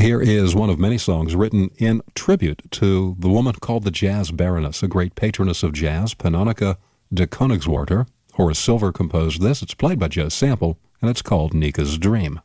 Here is one of many songs written in tribute to the woman called the Jazz Baroness, a great patroness of jazz, Pannonica de Koenigswarter. Horace Silver composed this. It's played by Joe Sample, and it's called Nika's Dream.